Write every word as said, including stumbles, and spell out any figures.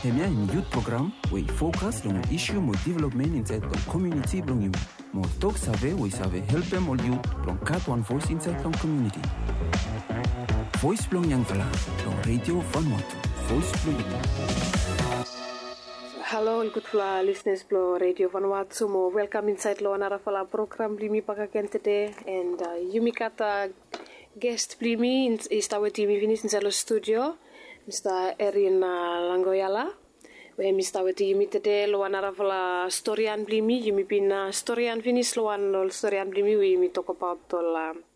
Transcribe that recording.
Hemia in youth program we focus on issue mo development inside the community belong you. Mo talk save we save help them all youth belong cat one voice inside the community. Voice belong yang fala belong radio Vanuatu. Voice belong. Hello, good listeners belong radio Vanuatu. Mo welcome inside lo another fala program blimi pakaken today and uh, Yumi kata guest blimi is our team finish inside the studio. Mister Erin uh, Langoyala. We Mister Wati Yumi today lo another fala storyan blimi Yumi pina storyan finish lo an lo storyan blimi we mi talk about the